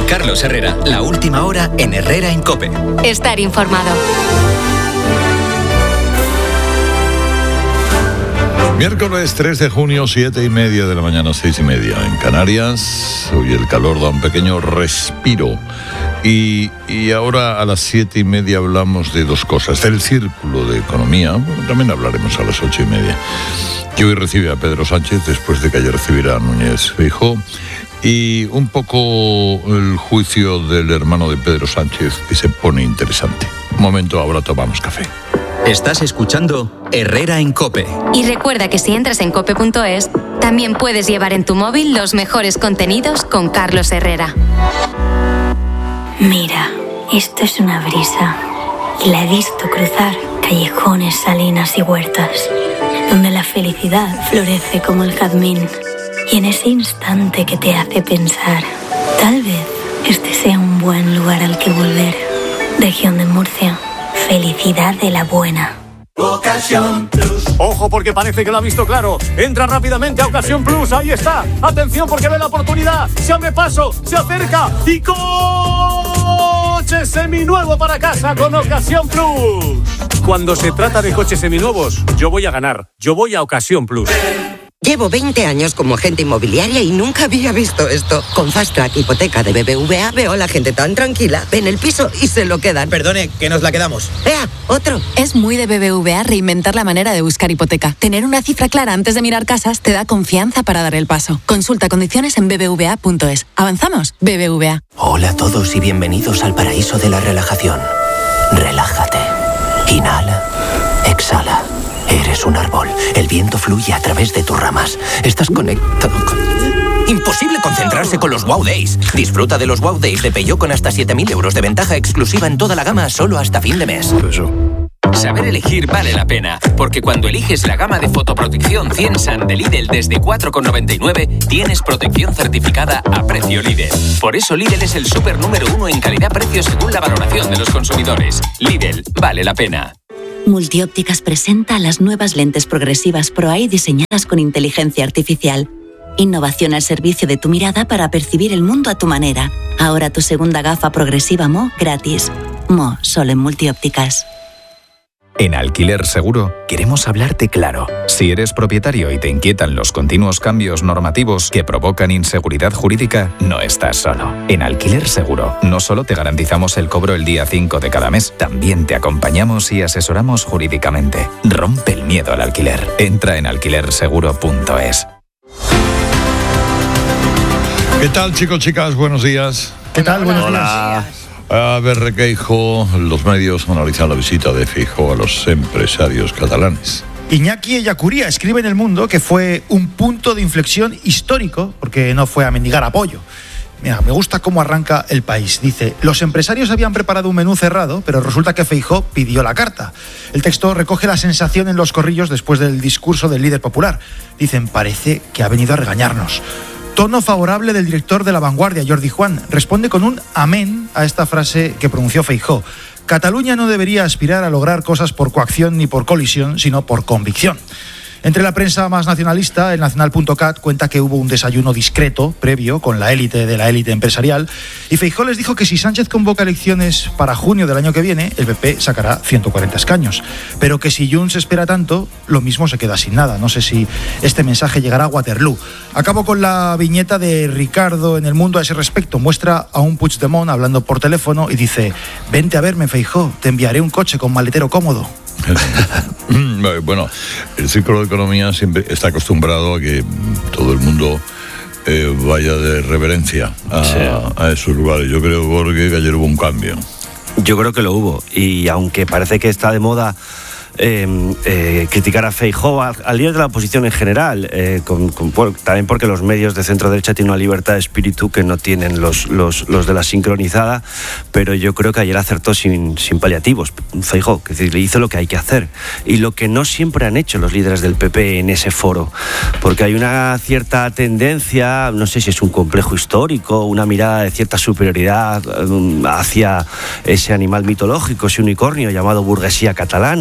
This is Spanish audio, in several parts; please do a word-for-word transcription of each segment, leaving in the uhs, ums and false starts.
Carlos Herrera, la última hora en Herrera en COPE. Estar informado. Miércoles tres de junio, siete y media de la mañana, seis y media en Canarias. Hoy el calor da un pequeño respiro. Y, y ahora a las siete y media hablamos de dos cosas. Del círculo de economía, bueno, también hablaremos a las ocho y media. Que hoy recibe a Pedro Sánchez después de que ayer recibiera a Núñez Feijóo. Y un poco el juicio del hermano de Pedro Sánchez, que se pone interesante. Un momento, ahora tomamos café. Estás escuchando Herrera en COPE. Y recuerda que si entras en cope punto es, también puedes llevar en tu móvil los mejores contenidos con Carlos Herrera. Mira, esto es una brisa. Y la he visto cruzar callejones, salinas y huertas, donde la felicidad florece como el jazmín. Y en ese instante que te hace pensar, tal vez este sea un buen lugar al que volver. Región de Murcia. Felicidad de la buena. Ocasión Plus. Ojo, porque parece que lo ha visto claro. Entra rápidamente a Ocasión Plus. Ahí está. Atención, porque ve la oportunidad. Se abre paso, se acerca. Y coche seminuevo para casa con Ocasión Plus. Cuando se trata de coches seminuevos, yo voy a ganar. Yo voy a Ocasión Plus. Llevo veinte años como agente inmobiliaria y nunca había visto esto. Con Fast Track Hipoteca de B B V A veo a la gente tan tranquila. Ven el piso y se lo quedan. Perdone, que nos la quedamos. ¡Ea! ¡Otro! Es muy de B B V A reinventar la manera de buscar hipoteca. Tener una cifra clara antes de mirar casas te da confianza para dar el paso. Consulta condiciones en b b v a punto es. ¿Avanzamos? B B V A. Hola a todos y bienvenidos al paraíso de la relajación. Relájate. Inhala. Exhala. Eres un árbol. El viento fluye a través de tus ramas. Estás conectado con... Imposible concentrarse con los Wow Days. Disfruta de los Wow Days de Peugeot con hasta siete mil euros de ventaja exclusiva en toda la gama solo hasta fin de mes. Saber elegir vale la pena, porque cuando eliges la gama de fotoprotección cien SAN de Lidl desde cuatro con noventa y nueve, tienes protección certificada a precio Lidl. Por eso Lidl es el súper número uno en calidad-precio según la valoración de los consumidores. Lidl, vale la pena. Multiópticas presenta las nuevas lentes progresivas ProEye diseñadas con inteligencia artificial. Innovación al servicio de tu mirada para percibir el mundo a tu manera. Ahora tu segunda gafa progresiva Mo gratis. Mo, solo en Multiópticas. En Alquiler Seguro queremos hablarte claro. Si eres propietario y te inquietan los continuos cambios normativos que provocan inseguridad jurídica, no estás solo. En Alquiler Seguro no solo te garantizamos el cobro el día cinco de cada mes, también te acompañamos y asesoramos jurídicamente. Rompe el miedo al alquiler. Entra en alquiler seguro punto es. ¿Qué tal, chicos, chicas? Buenos días. ¿Qué tal? Buenos Hola. días. A ver, Requeijo, los medios analizan la visita de Feijóo a los empresarios catalanes. Iñaki Ellacuría escribe en El Mundo que fue un punto de inflexión histórico porque no fue a mendigar apoyo. Mira, me gusta cómo arranca El País. Dice, los empresarios habían preparado un menú cerrado, pero resulta que Feijóo pidió la carta. El texto recoge la sensación en los corrillos después del discurso del líder popular. Dicen, parece que ha venido a regañarnos. Tono favorable del director de La Vanguardia, Jordi Juan. Responde con un amén a esta frase que pronunció Feijóo. Cataluña no debería aspirar a lograr cosas por coacción ni por colisión, sino por convicción. Entre la prensa más nacionalista, el nacional punto cat cuenta que hubo un desayuno discreto, previo, con la élite de la élite empresarial, y Feijóo les dijo que si Sánchez convoca elecciones para junio del año que viene, el P P sacará ciento cuarenta escaños, pero que si Junts espera tanto, lo mismo se queda sin nada. No sé si este mensaje llegará a Waterloo. Acabo con la viñeta de Ricardo en El Mundo a ese respecto. Muestra a un Puigdemont hablando por teléfono y dice, vente a verme, Feijóo, te enviaré un coche con maletero cómodo. Bueno, el Círculo de Economía siempre está acostumbrado a que todo el mundo eh, vaya de reverencia a, sí. a esos lugares. Yo creo, Borges, que ayer hubo un cambio. Yo creo que lo hubo, y aunque parece que está de moda Eh, eh, criticar a Feijóo, al, al líder de la oposición en general, eh, con, con, por, también porque los medios de centro derecha tienen una libertad de espíritu que no tienen los, los, los de la sincronizada, pero yo creo que ayer acertó sin, sin paliativos Feijóo, que es decir, le hizo lo que hay que hacer y lo que no siempre han hecho los líderes del P P en ese foro, porque hay una cierta tendencia, no sé si es un complejo histórico, una mirada de cierta superioridad um, hacia ese animal mitológico, ese unicornio llamado burguesía catalana, al que se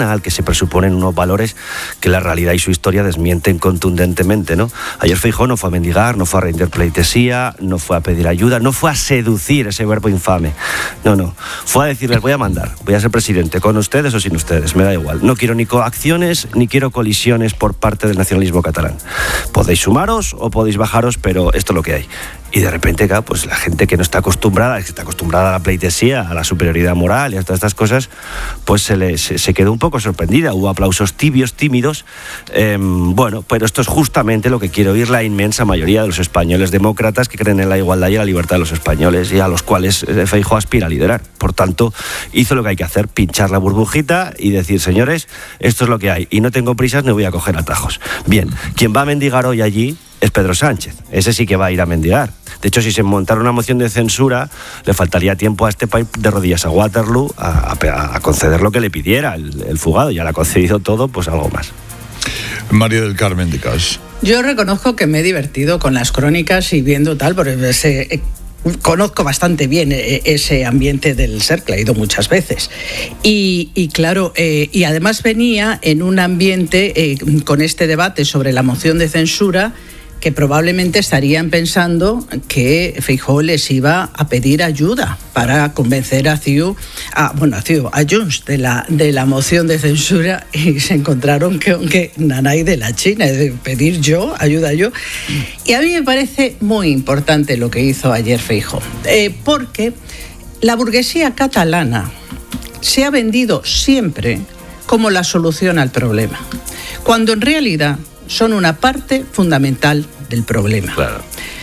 presuponen unos valores que la realidad y su historia desmienten contundentemente, ¿no? Ayer Feijóo no fue a mendigar, no fue a rendir pleitesía, no fue a pedir ayuda, no fue a seducir, ese verbo infame. No, no. Fue a decirles, voy a mandar, voy a ser presidente, con ustedes o sin ustedes, me da igual. No quiero ni coacciones, ni quiero colisiones por parte del nacionalismo catalán. Podéis sumaros o podéis bajaros, pero esto es lo que hay. Y de repente, claro, pues la gente que no está acostumbrada, que está acostumbrada a la pleitesía, a la superioridad moral y a todas estas cosas, pues se, le, se, se quedó un poco sorprendida. Hubo aplausos tibios, tímidos. Eh, bueno, pero esto es justamente lo que quiere oír la inmensa mayoría de los españoles demócratas que creen en la igualdad y en la libertad de los españoles y a los cuales Feijóo aspira a liderar. Por tanto, hizo lo que hay que hacer, pinchar la burbujita y decir, señores, esto es lo que hay y no tengo prisas ni voy a coger atajos. Bien, quien va a mendigar hoy allí es Pedro Sánchez. Ese sí que va a ir a mendigar. De hecho, si se montara una moción de censura, le faltaría tiempo a este país de rodillas a Waterloo a, a, a conceder lo que le pidiera el, el fugado. Ya le ha concedido todo, pues algo más. María del Carmen de Cas. Yo reconozco que me he divertido con las crónicas y viendo tal, porque se, eh, conozco bastante bien eh, ese ambiente del Cercle, he ido muchas veces. Y, y claro, eh, y además venía en un ambiente eh, con este debate sobre la moción de censura, que probablemente estarían pensando que Feijóo les iba a pedir ayuda para convencer a Ciu, a, bueno, a Ciu, a Junts de la, de la moción de censura, y se encontraron que, que nanay de la China, es decir, pedir yo, ayuda yo. Y a mí me parece muy importante lo que hizo ayer Feijóo, eh, porque la burguesía catalana se ha vendido siempre como la solución al problema, cuando en realidad son una parte fundamental del problema. Claro.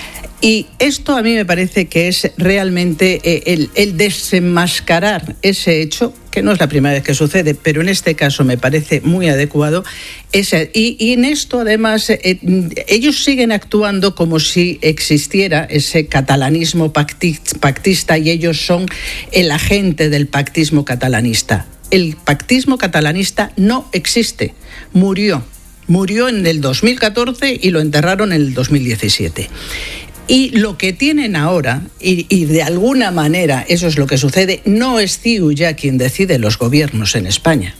Y esto a mí me parece que es realmente eh, el, el desenmascarar ese hecho, que no es la primera vez que sucede, pero en este caso me parece muy adecuado. Ese, y, y en esto, además, eh, ellos siguen actuando como si existiera ese catalanismo pactista y ellos son el agente del pactismo catalanista. El pactismo catalanista no existe, murió. Murió en el dos mil catorce y lo enterraron en el dos mil diecisiete. Y lo que tienen ahora, y, y de alguna manera eso es lo que sucede, no es Ciu ya quien decide los gobiernos en España.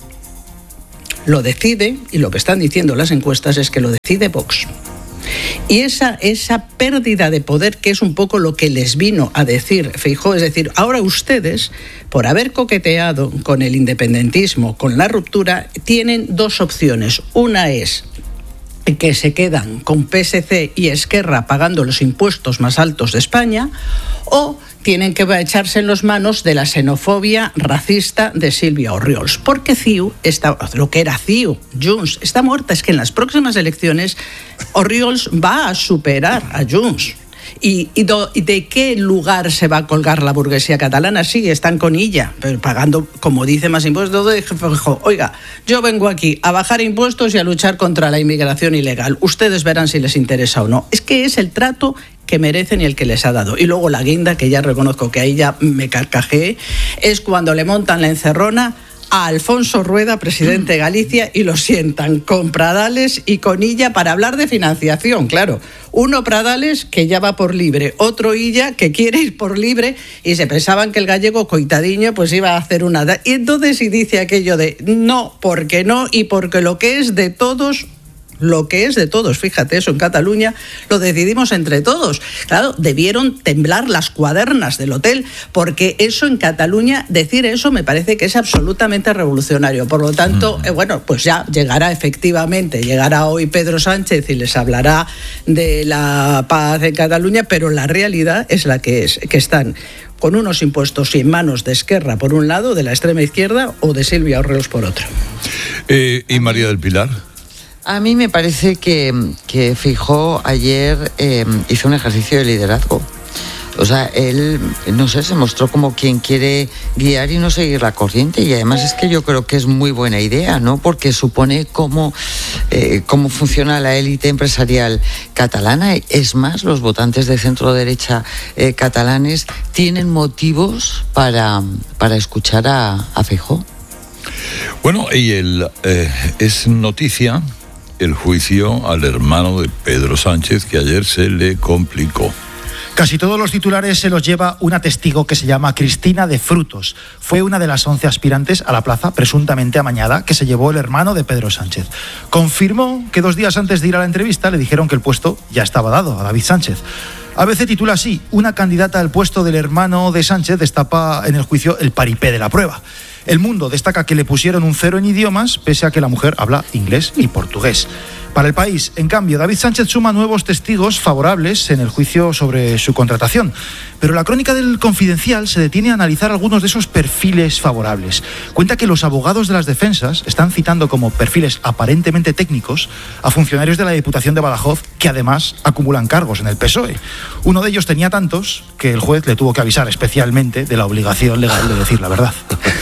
Lo decide, y lo que están diciendo las encuestas es que lo decide Vox. Y esa, esa pérdida de poder, que es un poco lo que les vino a decir Feijóo, es decir, ahora ustedes, por haber coqueteado con el independentismo, con la ruptura, tienen dos opciones. Una es que se quedan con P S C y Esquerra pagando los impuestos más altos de España, o tienen que echarse en las manos de la xenofobia racista de Sílvia Orriols. Porque Ciu, está, lo que era Ciu, Junts, está muerta. Es que en las próximas elecciones Orriols va a superar a Junts. ¿Y, y, do, ¿Y de qué lugar se va a colgar la burguesía catalana? Sí, están con ella, pero pagando, como dice, más impuestos. Oiga, yo vengo aquí a bajar impuestos y a luchar contra la inmigración ilegal. Ustedes verán si les interesa o no. Es que es el trato que merecen y el que les ha dado. Y luego la guinda, que ya reconozco que ahí ya me carcajeé, es cuando le montan la encerrona a Alfonso Rueda, presidente de Galicia, y lo sientan con Pradales y con Illa para hablar de financiación, claro. Uno Pradales, que ya va por libre, otro Illa, que quiere ir por libre, y se pensaban que el gallego coitadiño pues iba a hacer una... Y entonces y dice aquello de no, porque no, y porque lo que es de todos... Lo que es de todos, fíjate, eso en Cataluña lo decidimos entre todos. Claro, debieron temblar las cuadernas del hotel, porque eso en Cataluña, decir eso me parece que es absolutamente revolucionario. Por lo tanto, eh, bueno, pues ya llegará efectivamente, llegará hoy Pedro Sánchez y les hablará de la paz en Cataluña, pero la realidad es la que es, que están con unos impuestos en manos de Esquerra por un lado, de la extrema izquierda, o de Sílvia Orriols por otro. Eh, ¿Y María del Pilar? A mí me parece que, que Feijóo ayer eh, hizo un ejercicio de liderazgo. O sea, él, no sé, se mostró como quien quiere guiar y no seguir la corriente. Y además es que yo creo que es muy buena idea, ¿no? Porque supone cómo, eh, cómo funciona la élite empresarial catalana. Es más, los votantes de centro-derecha eh, catalanes tienen motivos para, para escuchar a, a Feijóo. Bueno, y el, eh, es noticia el juicio al hermano de Pedro Sánchez, que ayer se le complicó. Casi todos los titulares se los lleva una testigo que se llama Cristina de Frutos. Fue una de las once aspirantes a la plaza presuntamente amañada que se llevó el hermano de Pedro Sánchez. Confirmó que dos días antes de ir a la entrevista le dijeron que el puesto ya estaba dado a David Sánchez. A B C titula así: una candidata al puesto del hermano de Sánchez destapa en el juicio el paripé de la prueba. El Mundo destaca que le pusieron un cero en idiomas, pese a que la mujer habla inglés y portugués. Para El País, en cambio, David Sánchez suma nuevos testigos favorables en el juicio sobre su contratación. Pero la crónica del Confidencial se detiene a analizar algunos de esos perfiles favorables. Cuenta que los abogados de las defensas están citando como perfiles aparentemente técnicos a funcionarios de la Diputación de Badajoz que además acumulan cargos en el P S O E. Uno de ellos tenía tantos que el juez le tuvo que avisar especialmente de la obligación legal de decir la verdad.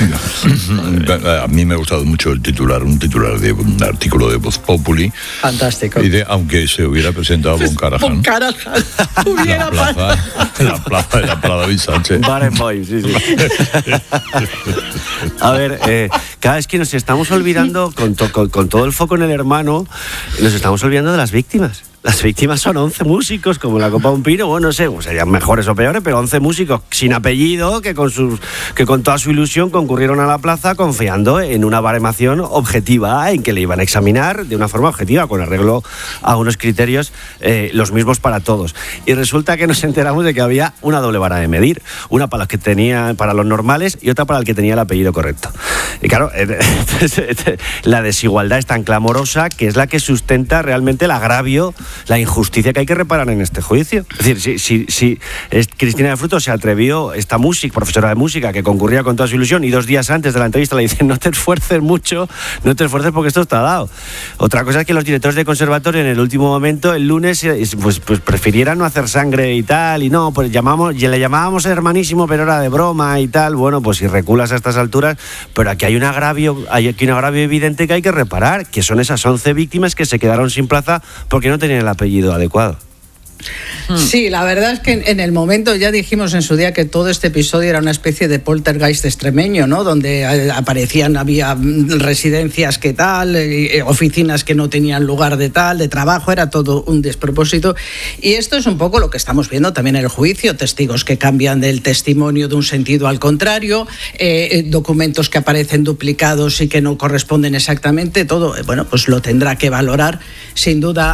A mí me ha gustado mucho el titular, un titular de un artículo de Voz Populi. Fantástico. Y de, aunque se hubiera presentado Von Karajan. Von Karajan. La plaza, la plaza era para David Sánchez. Barenboim, sí, sí. A ver, eh, cada vez que nos estamos olvidando, con, to, con, con todo el foco en el hermano, nos estamos olvidando de las víctimas. Las víctimas son once músicos, como la Copa de un Pino, bueno, no sé, serían mejores o peores, pero once músicos sin apellido que con, sus, que con toda su ilusión concurrieron a la plaza confiando en una baremación objetiva, en que le iban a examinar de una forma objetiva, con arreglo a unos criterios eh, los mismos para todos. Y resulta que nos enteramos de que había una doble vara de medir, una para los que tenía, para los normales y otra para el que tenía el apellido correcto. Y claro, eh, la desigualdad es tan clamorosa que es la que sustenta realmente el agravio, la injusticia que hay que reparar en este juicio. Es decir, si, si, si Cristina de Frutos se atrevió, esta música, profesora de música, que concurría con toda su ilusión, y dos días antes de la entrevista le dicen: no te esfuerces mucho, no te esfuerces porque esto está dado. Otra cosa es que los directores de conservatorio en el último momento, el lunes, pues, pues prefirieran no hacer sangre y tal, y no, pues llamamos, le llamábamos hermanísimo, pero era de broma y tal. Bueno, pues si reculas a estas alturas, pero aquí hay un agravio, hay aquí un agravio evidente que hay que reparar, que son esas once víctimas que se quedaron sin plaza porque no tenían el apellido adecuado. Sí, la verdad es que en el momento ya dijimos en su día que todo este episodio era una especie de poltergeist extremeño, ¿no? Donde aparecían, había residencias que tal, oficinas que no tenían lugar de tal, de trabajo, era todo un despropósito. Y esto es un poco lo que estamos viendo también en el juicio: testigos que cambian del testimonio de un sentido al contrario, eh, documentos que aparecen duplicados y que no corresponden exactamente, todo, bueno, pues lo tendrá que valorar sin duda